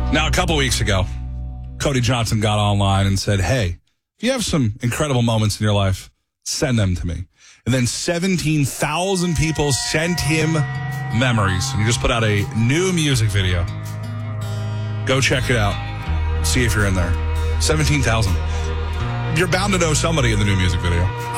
Now, a couple weeks ago, Cody Johnson got online and said, hey, if you have some incredible moments in your life, send them to me. And then 17,000 people sent him memories. And he just put out a new music video. Go check it out. See if you're in there. 17,000. You're bound to know somebody in the new music video.